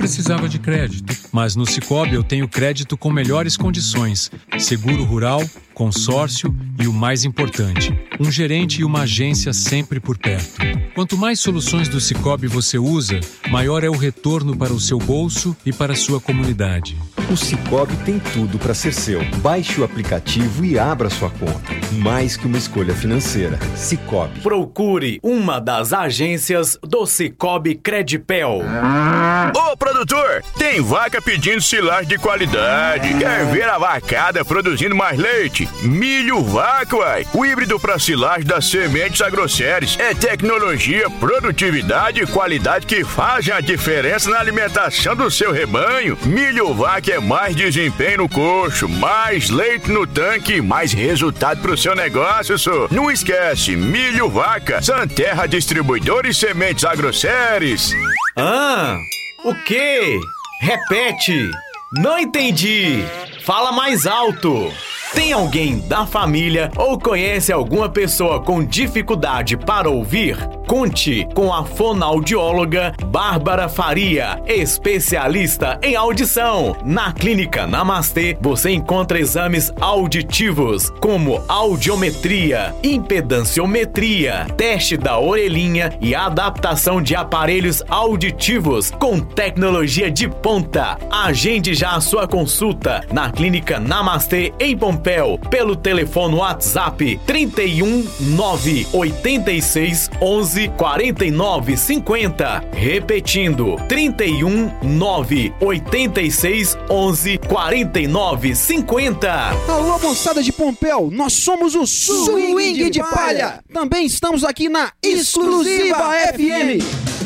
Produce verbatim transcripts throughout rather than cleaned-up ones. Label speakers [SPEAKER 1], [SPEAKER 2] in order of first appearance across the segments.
[SPEAKER 1] precisava de crédito. Mas no Sicoob eu tenho crédito com melhores condições, seguro rural, consórcio e o mais importante, um gerente e uma agência sempre por perto. Quanto mais soluções do Sicoob você usa, maior é o retorno para o seu bolso e para a sua comunidade.
[SPEAKER 2] O Sicoob tem tudo para ser seu. Baixe o aplicativo e abra sua conta. Mais que uma escolha financeira. Sicoob.
[SPEAKER 3] Procure uma das agências do Sicoob Credipel.
[SPEAKER 4] Ô produtor, tem vaca pedindo silagem de qualidade. Quer ver a vacada produzindo mais leite? Milho Vaca, uai. O híbrido para silagem das sementes Agroceres. É tecnologia, produtividade e qualidade que fazem a diferença na alimentação do seu rebanho. Milho Vaca é mais desempenho no coxo, mais leite no tanque, mais resultado pro seu negócio, só. Não esquece, Milho Vaca, Santerra Distribuidora e Sementes Agroceres.
[SPEAKER 3] Ah, o quê? Repete. Não entendi. Fala mais alto. Tem alguém da família ou conhece alguma pessoa com dificuldade para ouvir? Conte com a fonoaudióloga Bárbara Faria, especialista em audição. Na Clínica Namastê, você encontra exames auditivos como audiometria, impedanciometria, teste da orelhinha e adaptação de aparelhos auditivos com tecnologia de ponta. Agende já a sua consulta na Clínica Namastê em Pompéu pelo telefone WhatsApp trinta e um, nove, oitenta e seis, onze, quarenta e nove, cinquenta. Repetindo, trinta e um, nove, oitenta e seis, onze, quarenta e nove, cinquenta.
[SPEAKER 5] Alô, moçada de Pompéu, nós somos o Swing, Swing de, de Palha. Palha. Também estamos aqui na Exclusiva F M.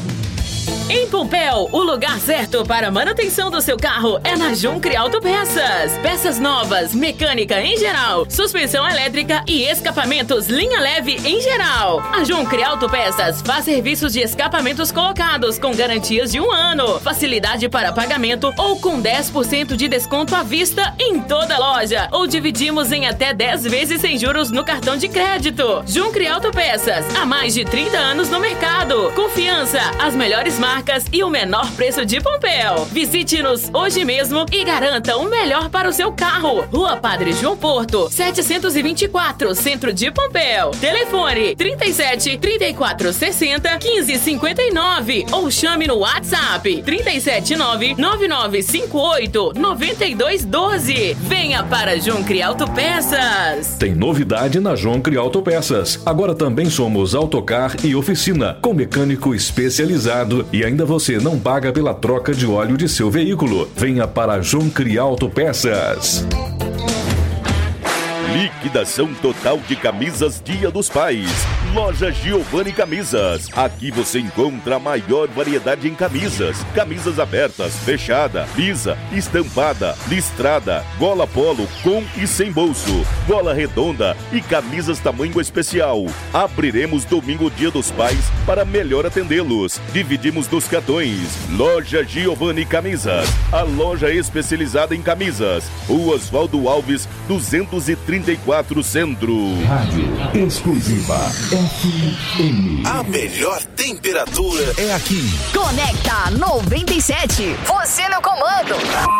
[SPEAKER 6] Em Pompéu, o lugar certo para a manutenção do seu carro é na Juncre Autopeças. Peças novas, mecânica em geral, suspensão elétrica e escapamentos linha leve em geral. A Juncre Autopeças faz serviços de escapamentos colocados com garantias de um ano, facilidade para pagamento ou com dez por cento de desconto à vista em toda loja. Ou dividimos em até dez vezes sem juros no cartão de crédito. Juncre Autopeças, há mais de trinta anos no mercado. Confiança, as melhores marcas e o menor preço de Pompéu. Visite-nos hoje mesmo e garanta o melhor para o seu carro. Rua Padre João Porto, setecentos e vinte e quatro, Centro de Pompéu. Telefone trinta e sete, trinta e quatro, sessenta, quinze, cinquenta e nove ou chame no WhatsApp trinta e sete, nove, nove nove cinco oito, nove dois um dois. Venha para Juncre Autopeças.
[SPEAKER 7] Tem novidade na Juncre Autopeças. Agora também somos autocar e oficina com mecânico especializado e ainda você não paga pela troca de óleo de seu veículo. Venha para Juncre Autopeças.
[SPEAKER 8] Liquidação total de camisas Dia dos Pais. Loja Giovanni Camisas. Aqui você encontra a maior variedade em camisas. Camisas abertas, fechada, lisa, estampada, listrada, gola polo, com e sem bolso, gola redonda e camisas tamanho especial. Abriremos domingo Dia dos Pais para melhor atendê-los. Dividimos nos cartões. Loja Giovanni Camisas. A loja especializada em camisas. Rua Oswaldo Alves, duzentos e trinta e quatro Centro.
[SPEAKER 7] Rádio Exclusiva F M.
[SPEAKER 9] A melhor temperatura é aqui.
[SPEAKER 10] Conecta noventa e sete. Você no comando.